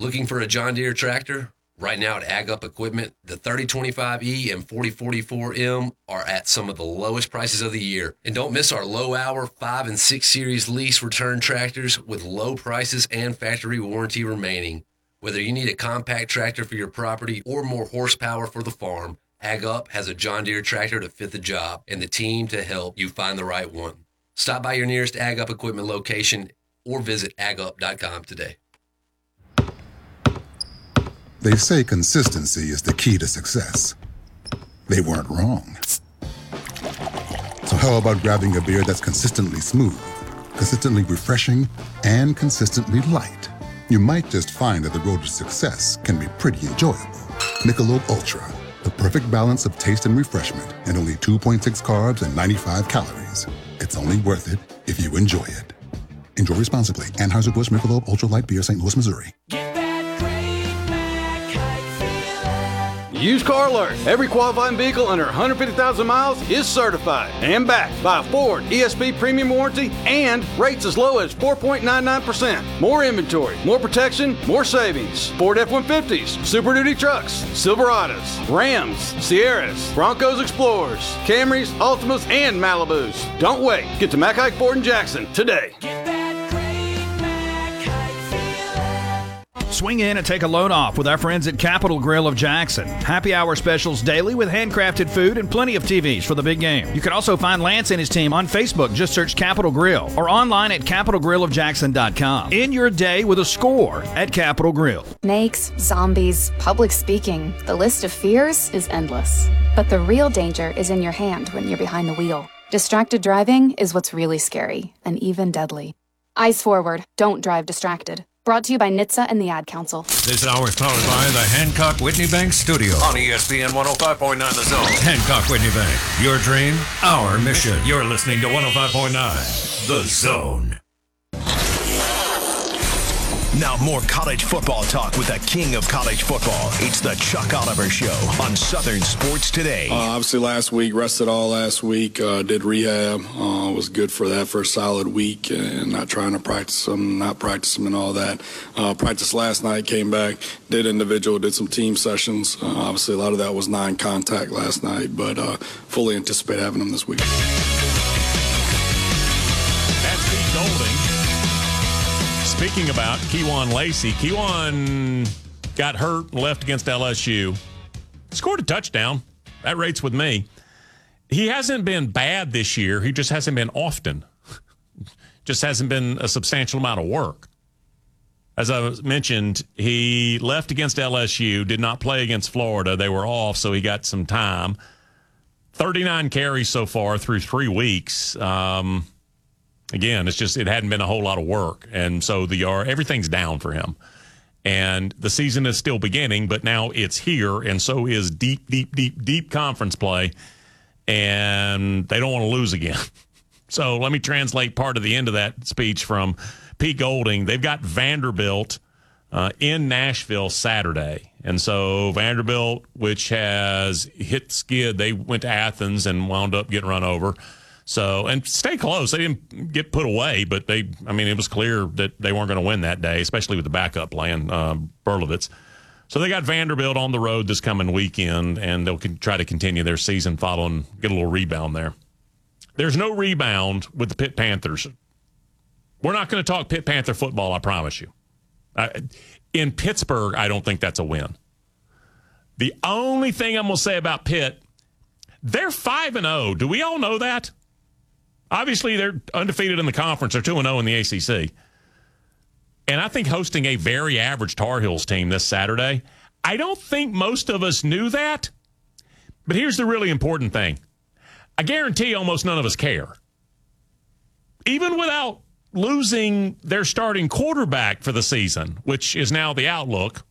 Looking for a John Deere tractor? Right now at Ag Up Equipment, the 3025E and 4044M are at some of the lowest prices of the year. And don't miss our low-hour 5 and 6 Series lease return tractors with low prices and factory warranty remaining. Whether you need a compact tractor for your property or more horsepower for the farm, Ag Up has a John Deere tractor to fit the job and the team to help you find the right one. Stop by your nearest Ag Up Equipment location or visit agup.com today. They say consistency is the key to success. They weren't wrong. So how about grabbing a beer that's consistently smooth, consistently refreshing, and consistently light? You might just find that the road to success can be pretty enjoyable. Michelob Ultra, the perfect balance of taste and refreshment, and only 2.6 carbs and 95 calories. It's only worth it if you enjoy it. Enjoy responsibly. Anheuser-Busch Michelob Ultra Light Beer, St. Louis, Missouri. Used Car Alert. Every qualifying vehicle under 150,000 miles is certified and backed by a Ford ESP premium warranty and rates as low as 4.99%. More inventory, more protection, more savings. Ford F-150s, Super Duty trucks, Silverados, Rams, Sierras, Broncos Explorers, Camrys, Altimas, and Malibus. Don't wait. Get to Mack Hike Ford in Jackson today. Swing in and take a load off with our friends at Capital Grill of Jackson. Happy hour specials daily with handcrafted food and plenty of TVs for the big game. You can also find Lance and his team on Facebook. Just search Capital Grill or online at capitalgrillofjackson.com. In your day with a score at Capital Grill. Snakes, zombies, public speaking. The list of fears is endless. But the real danger is in your hand when you're behind the wheel. Distracted driving is what's really scary and even deadly. Eyes forward. Don't drive distracted. Brought to you by NHTSA and the Ad Council. This hour is powered by the Hancock Whitney Bank Studio. On ESPN 105.9 The Zone. Hancock Whitney Bank. Your dream, our mission. You're listening to 105.9 The Zone. Now more college football talk with the king of college football. It's the Chuck Oliver Show on Southern Sports Today. Obviously last week, rested all last week, did rehab. Was good for that for a solid week and not trying to practice them, not practice them and all that. Practiced last night, came back, did individual, did some team sessions. Obviously a lot of that was non-contact last night, but fully anticipate having them this week. That's Pete Golding. Speaking about Kewan Lacey, Kewan got hurt and left against LSU. Scored a touchdown. That rates with me. He hasn't been bad this year. He just hasn't been often. Just hasn't been a substantial amount of work. As I mentioned, he left against LSU, did not play against Florida. They were off, so he got some time. 39 carries so far through 3 weeks. Again, it's just it hadn't been a whole lot of work, and so everything's down for him. And the season is still beginning, but now it's here, and so is deep conference play, and they don't want to lose again. So let me translate part of the end of that speech from Pete Golding. They've got Vanderbilt in Nashville Saturday, and so Vanderbilt, which has hit skid, they went to Athens and wound up getting run over. So, and stay close. They didn't get put away, but it was clear that they weren't going to win that day, especially with the backup playing Berlovitz. So they got Vanderbilt on the road this coming weekend, and they'll try to continue their season following, get a little rebound there. There's no rebound with the Pitt Panthers. We're not going to talk Pitt Panther football, I promise you. In Pittsburgh, I don't think that's a win. The only thing I'm going to say about Pitt, they're 5-0. Do we all know that? Obviously, they're undefeated in the conference. They're 2-0 in the ACC. And I think hosting a very average Tar Heels team this Saturday, I don't think most of us knew that. But here's the really important thing. I guarantee almost none of us care. Even without losing their starting quarterback for the season, which is now the outlook,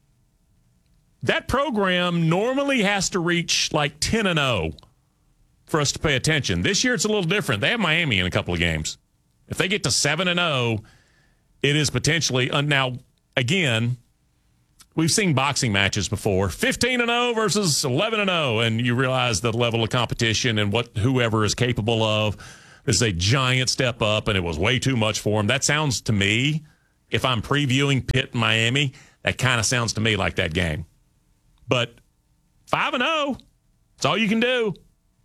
that program normally has to reach like 10-0 for us to pay attention. This year it's a little different. They have Miami in a couple of games. If they get to 7-0, it is potentially now again, we've seen boxing matches before. 15-0 versus 11-0, and you realize the level of competition and what whoever is capable of. This is a giant step up, and it was way too much for them. That sounds to me, if I'm previewing Pitt and Miami, That kind of sounds to me like that game. But 5-0, that's all you can do.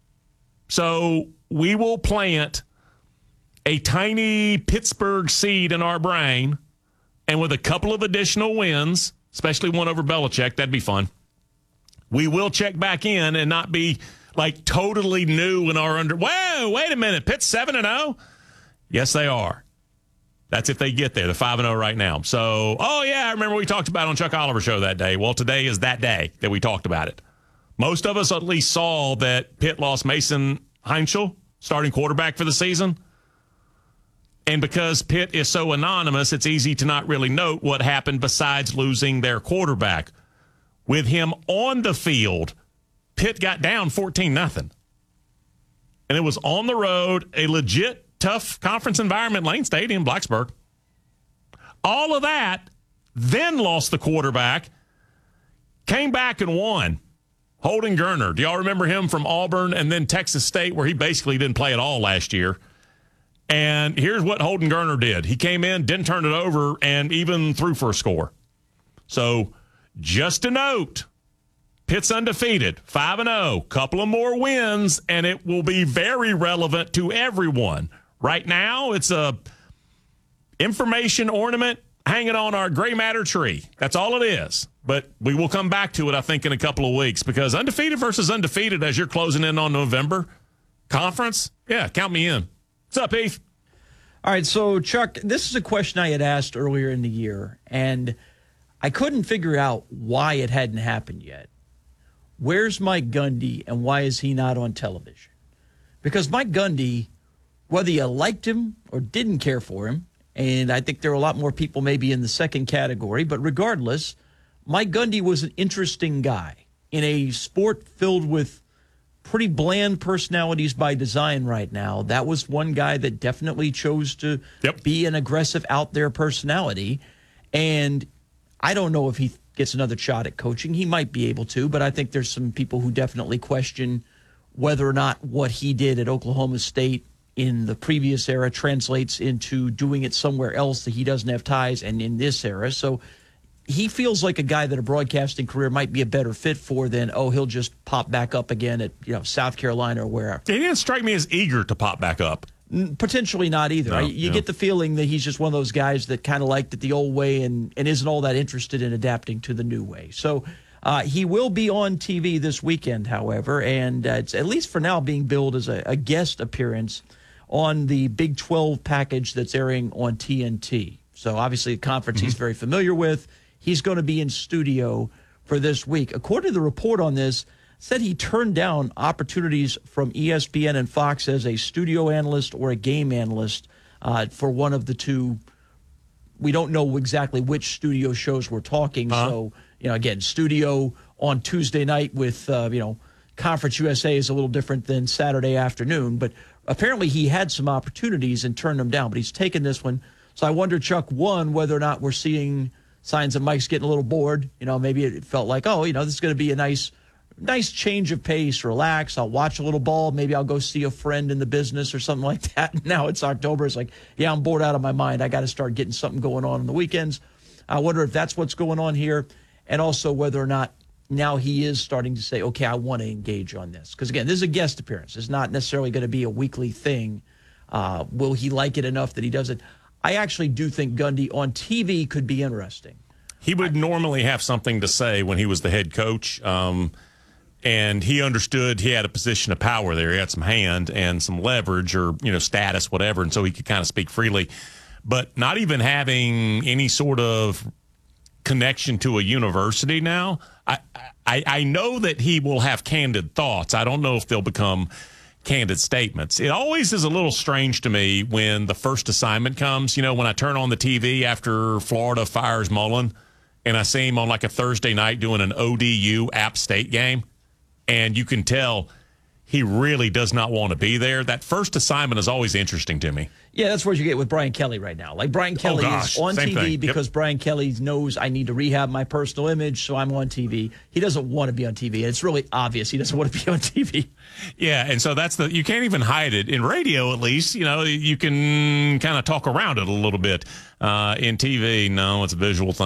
So we will plant a tiny Pittsburgh seed in our brain, and with a couple of additional wins, especially one over Belichick, that'd be fun. We will check back in and not be like totally new in our whoa, wait a minute, Pitt's 7-0? Yes, they are. That's if they get there. They're 5-0 right now. So, oh, yeah, I remember we talked about it on Chuck Oliver show that day. Well, today is that day that we talked about it. Most of us at least saw that Pitt lost Mason Heinschel, starting quarterback for the season. And because Pitt is so anonymous, it's easy to not really note what happened besides losing their quarterback. With him on the field, Pitt got down 14-0. And it was on the road, a legit tough conference environment, Lane Stadium, Blacksburg. All of that, then lost the quarterback, came back and won. Holden Geriner. Do y'all remember him from Auburn and then Texas State, where he basically didn't play at all last year? And here's what Holden Geriner did. He came in, didn't turn it over, and even threw for a score. So just a note, Pitt's undefeated, 5-0, couple of more wins, and it will be very relevant to everyone. Right now, it's a information ornament hanging on our gray matter tree. That's all it is. But we will come back to it, I think, in a couple of weeks, because undefeated versus undefeated as you're closing in on November conference, yeah, count me in. What's up, Heath? All right, so, Chuck, this is a question I had asked earlier in the year, and I couldn't figure out why it hadn't happened yet. Where's Mike Gundy, and why is he not on television? Because Mike Gundy, whether you liked him or didn't care for him, and I think there are a lot more people maybe in the second category, but regardless, Mike Gundy was an interesting guy in a sport filled with pretty bland personalities by design right now. That was one guy that definitely chose to be an aggressive, out there personality. And I don't know if he gets another shot at coaching. He might be able to, but I think there's some people who definitely question whether or not what he did at Oklahoma State in the previous era translates into doing it somewhere else that he doesn't have ties and in this era. So he feels like a guy that a broadcasting career might be a better fit for than, he'll just pop back up again at South Carolina or wherever. He didn't strike me as eager to pop back up. Potentially not either. No, you get the feeling that he's just one of those guys that kind of liked it the old way and isn't all that interested in adapting to the new way. So he will be on TV this weekend, however, and it's at least for now being billed as a guest appearance on the Big 12 package that's airing on TNT. So obviously a conference he's very familiar with. He's going to be in studio for this week. According to the report on this, said he turned down opportunities from ESPN and Fox as a studio analyst or a game analyst for one of the two. We don't know exactly which studio shows we're talking. So, again, studio on Tuesday night with, Conference USA is a little different than Saturday afternoon. But apparently he had some opportunities and turned them down. But he's taken this one. So I wonder, Chuck, one, whether or not we're seeing signs that Mike's getting a little bored. Maybe it felt like, this is going to be a nice change of pace, relax. I'll watch a little ball. Maybe I'll go see a friend in the business or something like that. Now it's October. It's like, I'm bored out of my mind. I got to start getting something going on the weekends. I wonder if that's what's going on here, and also whether or not now he is starting to say, okay, I want to engage on this. Because, again, this is a guest appearance. It's not necessarily going to be a weekly thing. Will he like it enough that he does it? I actually do think Gundy on TV could be interesting. He would normally have something to say when he was the head coach, and he understood he had a position of power there. He had some hand and some leverage or, status, whatever, and so he could kind of speak freely. But not even having any sort of connection to a university now, I know that he will have candid thoughts. I don't know if they'll become candid statements. It always is a little strange to me when the first assignment comes. When I turn on the TV after Florida fires Mullen and I see him on like a Thursday night doing an ODU App State game, and you can tell he really does not want to be there. That first assignment is always interesting to me. Yeah, that's what you get with Brian Kelly right now. Like, Brian Kelly is on TV because Brian Kelly knows I need to rehab my personal image, so I'm on TV. He doesn't want to be on TV. It's really obvious he doesn't want to be on TV. Yeah, and so you can't even hide it. In radio, at least, you can kind of talk around it a little bit. In TV, no, it's a visual thing.